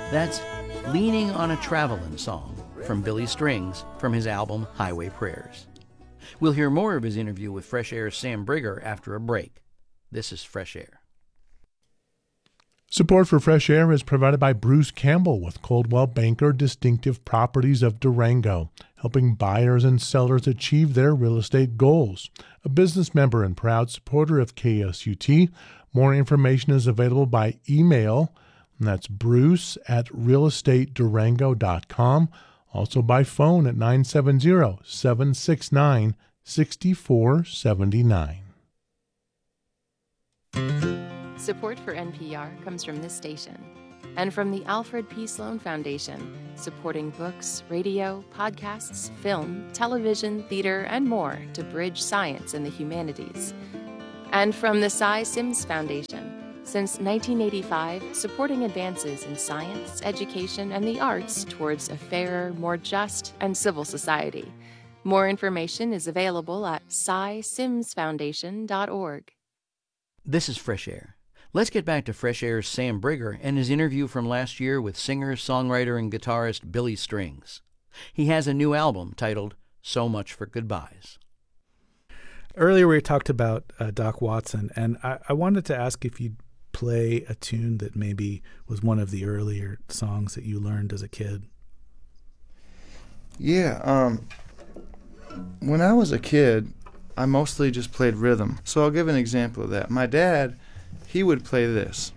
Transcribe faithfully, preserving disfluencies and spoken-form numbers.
That's Leaning on a Travelin' Song from Billy Strings from his album Highway Prayers. We'll hear more of his interview with Fresh Air's Sam Brigger after a break. This is Fresh Air. Support for Fresh Air is provided by Bruce Campbell with Coldwell Banker Distinctive Properties of Durango, helping buyers and sellers achieve their real estate goals. A business member and proud supporter of K S U T. More information is available by email, and that's bruce at real estate durango dot com. Also by phone at nine seven zero, seven six nine, six four seven nine. Support for N P R comes from this station and from the Alfred P. Sloan Foundation, supporting books, radio, podcasts, film, television, theater, and more to bridge science and the humanities. And from the Cy Sims Foundation, since nineteen eighty-five, supporting advances in science, education, and the arts towards a fairer, more just, and civil society. More information is available at cy sims foundation dot org. This is Fresh Air. Let's get back to Fresh Air's Sam Brigger and his interview from last year with singer, songwriter, and guitarist Billy Strings. He has a new album titled So Much for Goodbyes. Earlier we talked about uh, Doc Watson, and I, I wanted to ask if you'd play a tune that maybe was one of the earlier songs that you learned as a kid. Yeah, um, when I was a kid, I mostly just played rhythm. So I'll give an example of that. My dad, he would play this.